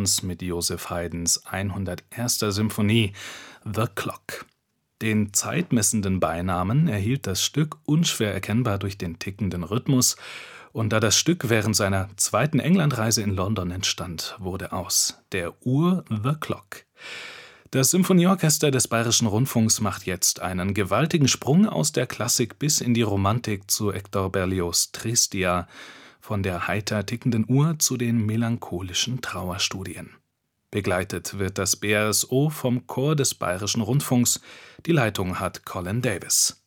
Beethovens mit Joseph Haydns 101. Symphonie »The Clock«. Den zeitmessenden Beinamen erhielt das Stück unschwer erkennbar durch den tickenden Rhythmus, und da das Stück während seiner zweiten Englandreise in London entstand, wurde aus der Uhr »The Clock«. Das Symphonieorchester des Bayerischen Rundfunks macht jetzt einen gewaltigen Sprung aus der Klassik bis in die Romantik zu Hector Berlioz' Tristia, von der heiter tickenden Uhr zu den melancholischen Trauerstudien. Begleitet wird das BRSO vom Chor des Bayerischen Rundfunks. Die Leitung hat Colin Davis.